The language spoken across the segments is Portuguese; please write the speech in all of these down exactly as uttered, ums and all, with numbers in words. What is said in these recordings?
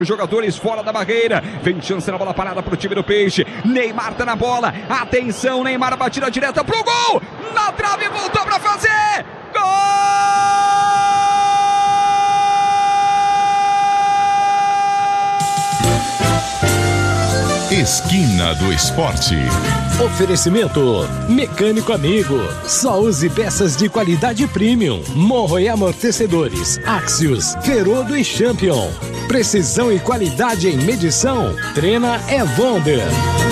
Jogadores fora da barreira, vem chance na bola parada pro time do Peixe. Neymar tá na bola, atenção, Neymar, batida direta pro gol, na trave, voltou pra fazer, gol! Esquina do Esporte. Oferecimento Mecânico Amigo. Só use peças de qualidade premium. Morro e amortecedores, Axios, Ferodo e Champion. Precisão e qualidade em medição. Trena é Wonder.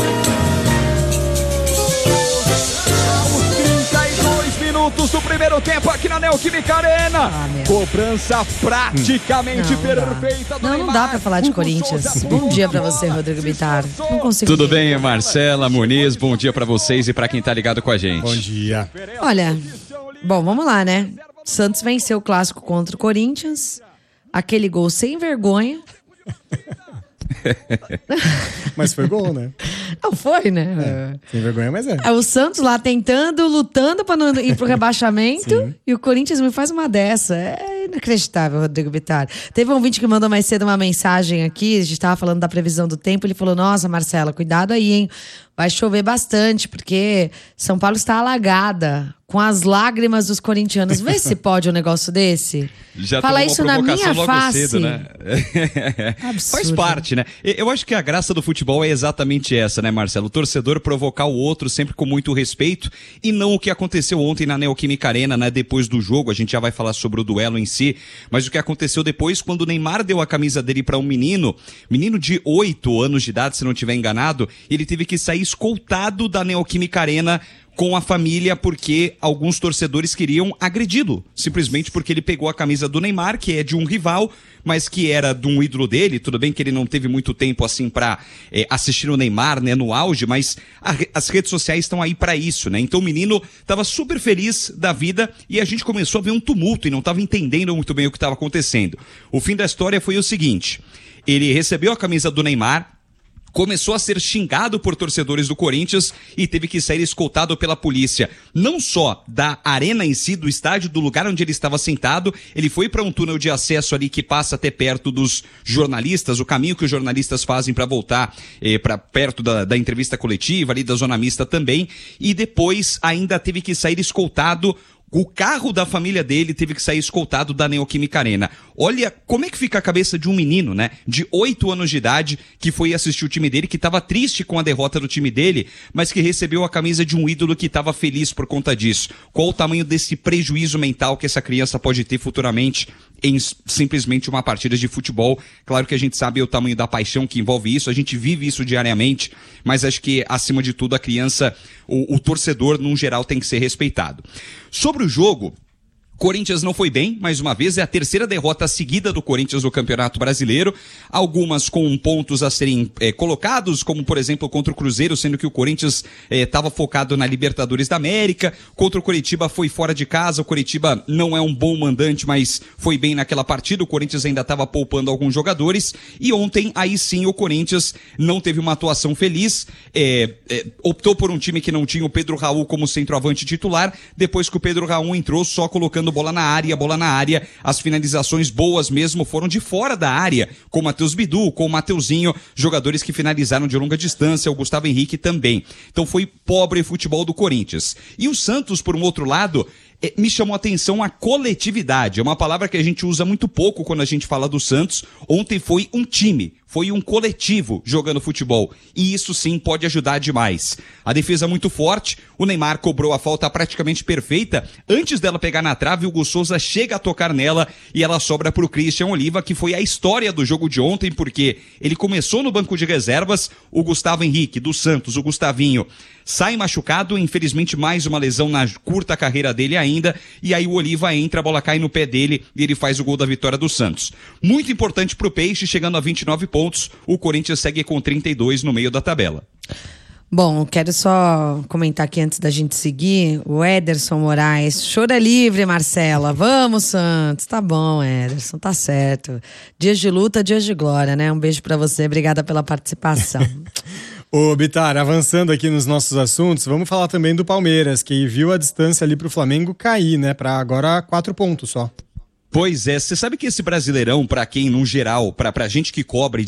Minutos do primeiro tempo aqui na Neoquímica Arena. Ah, Cobrança praticamente não, perfeita. Não, não, não dá pra falar de Corinthians. Bom dia pra você, Rodrigo Bittar. Não consigo. Tudo bem, Marcela Muniz? Bom dia pra vocês e pra quem tá ligado com a gente. Bom dia. Olha, bom, vamos lá, né? Santos venceu o clássico contra o Corinthians. Aquele gol sem vergonha. Mas foi gol, né? Não foi, né? É, sem vergonha, mas é. É o Santos lá tentando, lutando pra não ir pro rebaixamento. E o Corinthians me faz uma dessa. É inacreditável, Rodrigo Bittar. Teve um ouvinte que mandou mais cedo uma mensagem aqui. A gente tava falando da previsão do tempo. Ele falou, nossa, Marcela, cuidado aí, hein? Vai chover bastante, porque São Paulo está alagada com as lágrimas dos corintianos. Vê se pode um negócio desse. Já Fala isso na minha logo face. Cedo, né? Faz parte, né? Eu acho que a graça do futebol é exatamente essa, né, Marcelo? O torcedor provocar o outro sempre com muito respeito e não o que aconteceu ontem na Neoquímica Arena, né? Depois do jogo, a gente já vai falar sobre o duelo em si, mas o que aconteceu depois quando o Neymar deu a camisa dele para um menino, menino de oito anos de idade, se não estiver enganado, ele teve que sair escoltado da Neoquímica Arena com a família porque alguns torcedores queriam agredi-lo, simplesmente porque ele pegou a camisa do Neymar, que é de um rival, mas que era de um ídolo dele. Tudo bem que ele não teve muito tempo assim pra é, assistir o Neymar, né, no auge, mas a, as redes sociais estão aí pra isso, né? Então o menino tava super feliz da vida e a gente começou a ver um tumulto e não tava entendendo muito bem o que estava acontecendo. O fim da história foi o seguinte: ele recebeu a camisa do Neymar, começou a ser xingado por torcedores do Corinthians e teve que sair escoltado pela polícia. Não só da arena em si, do estádio, do lugar onde ele estava sentado, ele foi para um túnel de acesso ali que passa até perto dos jornalistas, o caminho que os jornalistas fazem para voltar eh, para perto da, da entrevista coletiva, ali da zona mista também, e depois ainda teve que sair escoltado. O carro da família dele teve que sair escoltado da Neoquímica Arena. Olha como é que fica a cabeça de um menino, né? De oito anos de idade, que foi assistir o time dele, que estava triste com a derrota do time dele, mas que recebeu a camisa de um ídolo que estava feliz por conta disso. Qual o tamanho desse prejuízo mental que essa criança pode ter futuramente em simplesmente uma partida de futebol? Claro que a gente sabe o tamanho da paixão que envolve isso, a gente vive isso diariamente, mas acho que, acima de tudo, a criança, o, o torcedor, num geral, tem que ser respeitado. Sobre o jogo, Corinthians não foi bem, mais uma vez, é a terceira derrota seguida do Corinthians no Campeonato Brasileiro, algumas com pontos a serem é, colocados, como por exemplo contra o Cruzeiro, sendo que o Corinthians estava é, focado na Libertadores da América, contra o Coritiba foi fora de casa, o Coritiba não é um bom mandante, mas foi bem naquela partida, o Corinthians ainda estava poupando alguns jogadores, e ontem, aí sim, o Corinthians não teve uma atuação feliz, é, é, optou por um time que não tinha o Pedro Raul como centroavante titular, depois que o Pedro Raul entrou só colocando bola na área, bola na área, as finalizações boas mesmo foram de fora da área, com o Matheus Bidu, com o Mateuzinho, jogadores que finalizaram de longa distância, o Gustavo Henrique também. Então foi pobre o futebol do Corinthians. E o Santos, por um outro lado, é, me chamou a atenção a coletividade, é uma palavra que a gente usa muito pouco quando a gente fala do Santos. Ontem foi um time, foi um coletivo jogando futebol, e isso sim pode ajudar demais. A defesa muito forte, o Neymar cobrou a falta praticamente perfeita, antes dela pegar na trave, o Hugo Souza chega a tocar nela e ela sobra pro Christian Oliva, que foi a história do jogo de ontem, porque ele começou no banco de reservas, o Gustavo Henrique do Santos, o Gustavinho, sai machucado, infelizmente mais uma lesão na curta carreira dele ainda, e aí o Oliva entra, a bola cai no pé dele e ele faz o gol da vitória do Santos. Muito importante pro Peixe, chegando a vinte e nove pontos, o Corinthians segue com trinta e dois no meio da tabela. Bom, quero só comentar aqui antes da gente seguir, o Ederson Moraes, chora livre, Marcela, vamos Santos, tá bom, Ederson, tá certo, dias de luta, dias de glória, né, um beijo pra você, obrigada pela participação. Ô, Bittar, avançando aqui nos nossos assuntos, vamos falar também do Palmeiras, que viu a distância ali pro Flamengo cair, né, pra agora quatro pontos só. Pois é, você sabe que esse Brasileirão, pra quem, no geral, pra, pra gente que cobre